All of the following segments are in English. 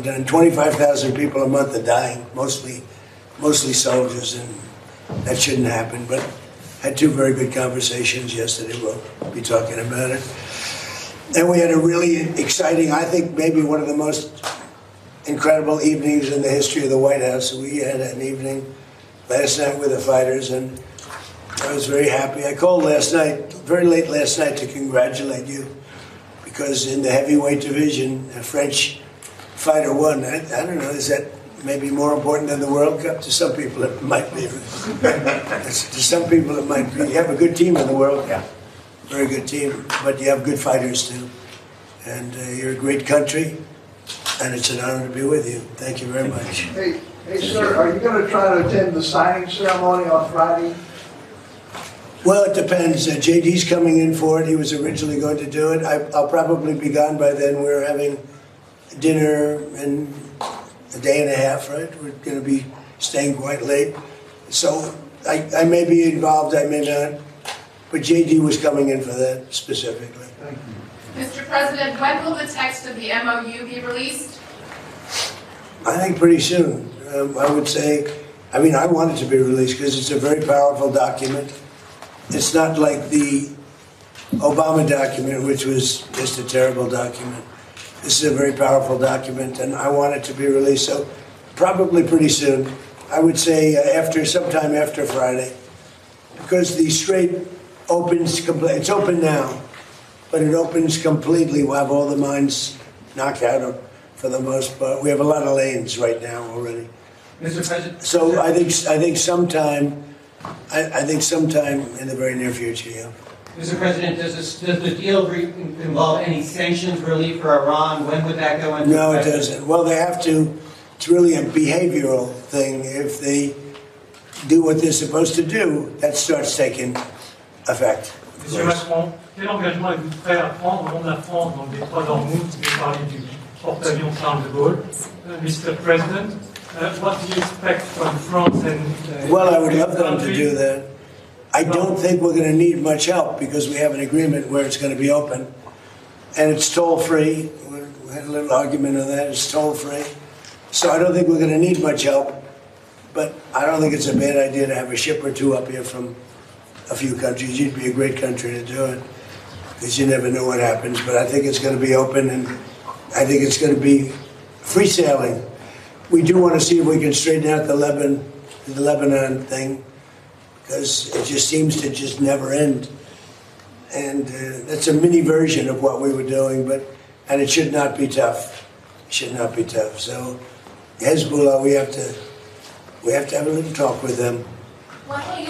done. 25,000 people a month are dying, mostly soldiers, and that shouldn't happen. But had two very good conversations yesterday. We'll be talking about it. And we had a really exciting, I think maybe one of the most incredible evenings in the history of the White House. We had an evening last night with the fighters, and I was very happy. I called last night, very late last night, to congratulate you, because in the heavyweight division, a French fighter won. I don't know, is that maybe more important than the World Cup? To some people it might be. To some people it might be. You have a good team in the World Cup, very good team, but you have good fighters too. And you're a great country, and it's an honor to be with you. Thank you very much. Hey sir, are you going to try to attend the signing ceremony on Friday? Well, it depends. JD's coming in for it. He was originally going to do it. I'll probably be gone by then. We're having dinner in a day and a half, right? We're going to be staying quite late. So I may be involved, I may not. But JD was coming in for that specifically. Thank you. Mr. President, when will the text of the MOU be released? I think pretty soon. I would say, I mean, I want it to be released because it's a very powerful document. It's not like the Obama document, which was just a terrible document. This is a very powerful document, and I want it to be released. So probably pretty soon. I would say sometime after Friday, because the Strait opens completely. It's open now, but it opens completely. We'll have all the mines knocked out for the most part. We have a lot of lanes right now already. Mr. President. So I think sometime in the very near future, yeah. Mr. President, does the deal involve any sanctions relief for Iran? When would that go into effect? No, it doesn't. Well, they have to. It's really a behavioral thing. If they do what they're supposed to do, that starts taking effect. Monsieur Macron, quel engagement êtes-vous prêt à prendre au nom de la France dans le détroit d'Ormuz? Vous avez parlé du porte-avions Charles de Gaulle. Mr. President, what do you expect from France and... Well, I would love them to do that. I don't think we're going to need much help because we have an agreement where it's going to be open. And it's toll-free. We had a little argument on that. It's toll-free. So I don't think we're going to need much help. But I don't think it's a bad idea to have a ship or two up here from a few countries. You'd be a great country to do it because you never know what happens. But I think it's going to be open, and I think it's going to be free sailing. We do want to see if we can straighten out the Lebanon thing, because it just seems to just never end. And that's a mini version of what we were doing, and it should not be tough. It should not be tough. So Hezbollah, we have to have a little talk with them. Je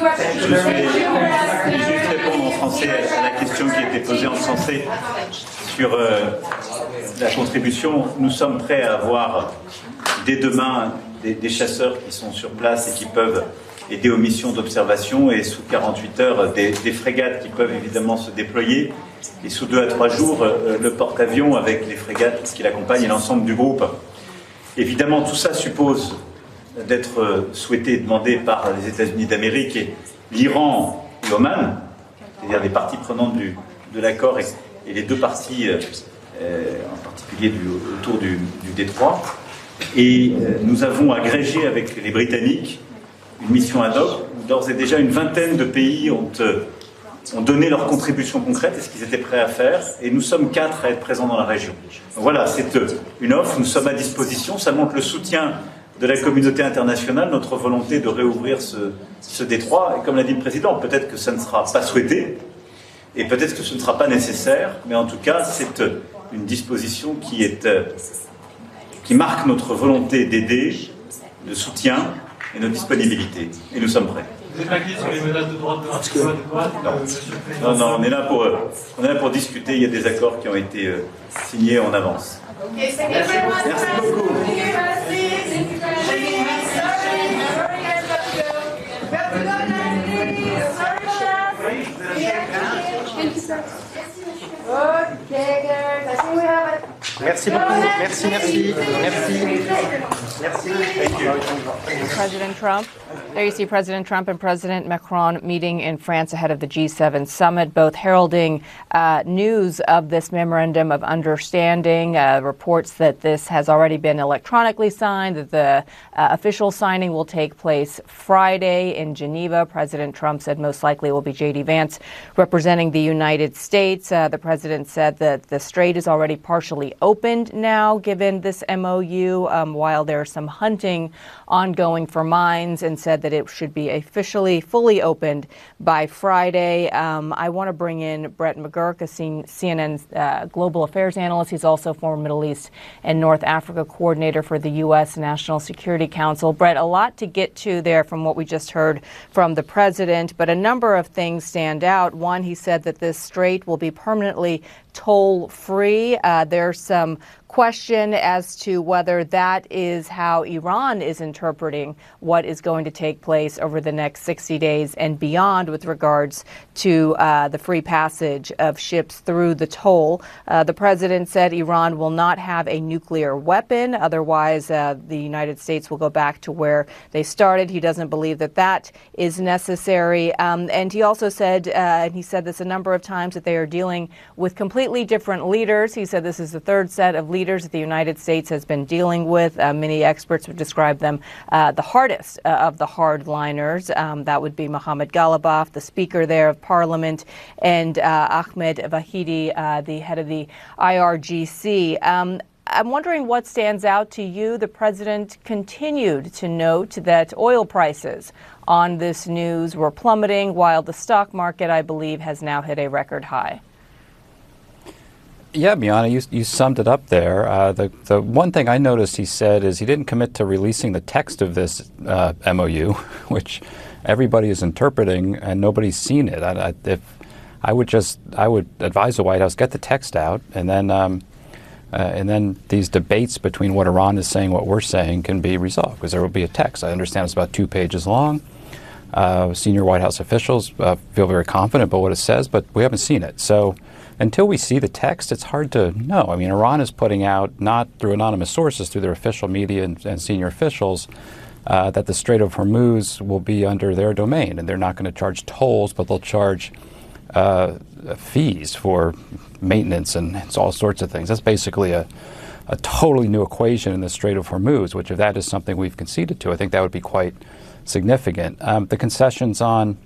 vais répondre en français à la question qui a été posée en français sur la contribution. Nous sommes prêts à avoir dès demain des chasseurs qui sont sur place et qui peuvent aider aux missions d'observation, et sous 48 heures des frégates qui peuvent évidemment se déployer, et sous 2 à 3 jours le porte-avions avec les frégates qui l'accompagnent et l'ensemble du groupe. Évidemment, tout ça suppose d'être souhaité et demandé par les États-Unis d'Amérique et l'Iran et l'Oman, c'est-à-dire les parties prenantes de l'accord et les deux parties, en particulier autour du détroit. Et nous avons agrégé avec les Britanniques une mission ad hoc où d'ores et déjà une vingtaine de pays ont donné leur contribution concrète et ce qu'ils étaient prêts à faire, et nous sommes 4 à être présents dans la région. Donc voilà, c'est une offre, nous sommes à disposition, ça montre le soutien de la communauté internationale, notre volonté de réouvrir ce détroit, et comme l'a dit le Président, peut-être que ça ne sera pas souhaité, et peut-être que ce ne sera pas nécessaire, mais en tout cas, c'est une disposition qui marque notre volonté d'aider, de soutien et notre disponibilité. Et nous sommes prêts. Vous êtes inquiet sur les menaces de droite de droite, Non, on est là pour discuter. Il y a des accords qui ont été signés en avance. Merci beaucoup. Merci beaucoup. Merci. President Trump. There you see President Trump and President Macron meeting in France ahead of the G7 summit, both heralding news of this memorandum of understanding, reports that this has already been electronically signed, that the official signing will take place Friday in Geneva. President Trump said most likely it will be J.D. Vance representing the United States. The president said that the strait is already partially opened now, given this MOU, while there's some hunting ongoing for mines, and said that it should be officially fully opened by Friday. I want to bring in Brett McGurk, a CNN global affairs analyst. He's also former Middle East and North Africa coordinator for the U.S. National Security Council. Brett, a lot to get to there from what we just heard from the president, but a number of things stand out. One, he said that this strait will be permanently toll-free. There's some question as to whether that is how Iran is interpreting what is going to take place over the next 60 days and beyond with regards to the free passage of ships through the toll. The president said Iran will not have a nuclear weapon. Otherwise, the United States will go back to where they started. He doesn't believe that that is necessary. And he also said, and he said this a number of times, that they are dealing with completely different leaders. He said this is the third set of leaders that the United States has been dealing with. Many experts would describe them the hardest of the hardliners. That would be Mohammed Ghalibaf, the Speaker there of Parliament, and Ahmed Vahidi, the head of the IRGC. I'm wondering what stands out to you. The president continued to note that oil prices on this news were plummeting, while the stock market, I believe, has now hit a record high. Yeah, Bianna, you summed it up there. The one thing I noticed he said is he didn't commit to releasing the text of this MOU, which everybody is interpreting and nobody's seen it. I would advise the White House, get the text out, and then these debates between what Iran is saying, what we're saying, can be resolved, because there will be a text. I understand it's about 2 pages long. Senior White House officials feel very confident about what it says, but we haven't seen it. So until we see the text, it's hard to know. I mean, Iran is putting out, not through anonymous sources, through their official media and senior officials, that the Strait of Hormuz will be under their domain, and they're not going to charge tolls, but they'll charge fees for maintenance and all sorts of things. That's basically a totally new equation in the Strait of Hormuz, which if that is something we've conceded to, I think that would be quite significant. The concessions on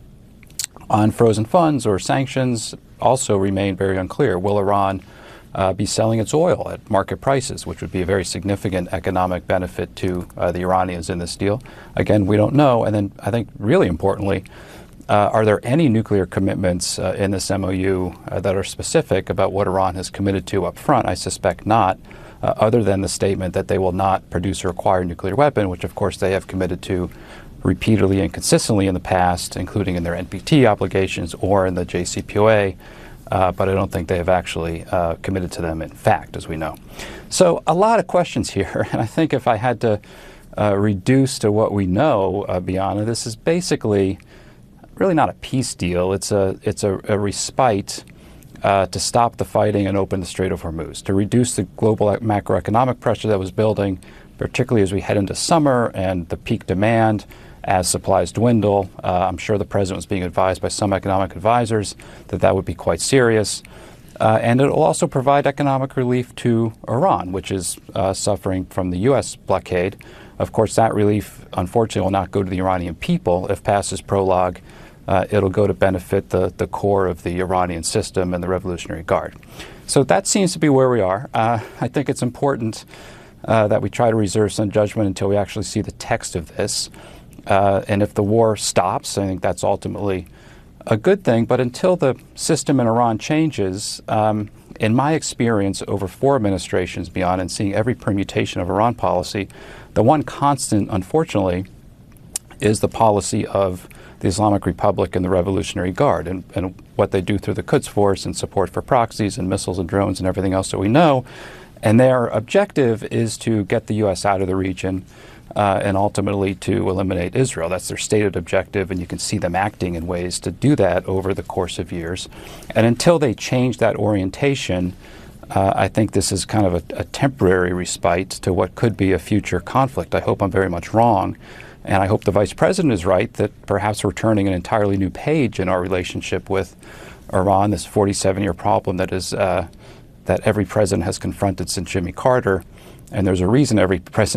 frozen funds or sanctions also remain very unclear. Will Iran be selling its oil at market prices, which would be a very significant economic benefit to the Iranians in this deal? Again, we don't know. And then I think really importantly, are there any nuclear commitments in this MOU that are specific about what Iran has committed to up front? I suspect not, other than the statement that they will not produce or acquire a nuclear weapon, which of course they have committed to repeatedly and consistently in the past, including in their NPT obligations or in the JCPOA, but I don't think they have actually committed to them in fact, as we know. So a lot of questions here, and I think if I had to reduce to what we know, Bianna, this is basically really not a peace deal. It's a respite to stop the fighting and open the Strait of Hormuz, to reduce the global macroeconomic pressure that was building, particularly as we head into summer and the peak demand as supplies dwindle. I'm sure the president was being advised by some economic advisors that that would be quite serious. And it will also provide economic relief to Iran, which is suffering from the U.S. blockade. Of course, that relief, unfortunately, will not go to the Iranian people. If passes prologue, it'll go to benefit the core of the Iranian system and the Revolutionary Guard. So that seems to be where we are. I think it's important that we try to reserve some judgment until we actually see the text of this. And if the war stops, I think that's ultimately a good thing. But until the system in Iran changes, in my experience over 4 administrations beyond and seeing every permutation of Iran policy, the one constant, unfortunately, is the policy of the Islamic Republic and the Revolutionary Guard and what they do through the Quds Force and support for proxies and missiles and drones and everything else that we know. And their objective is to get the U.S. out of the region and ultimately to eliminate Israel. That's their stated objective, and you can see them acting in ways to do that over the course of years. And until they change that orientation, I think this is kind of a temporary respite to what could be a future conflict. I hope I'm very much wrong. And I hope the Vice President is right that perhaps we're turning an entirely new page in our relationship with Iran, this 47-year problem that is that every president has confronted since Jimmy Carter. And there's a reason every president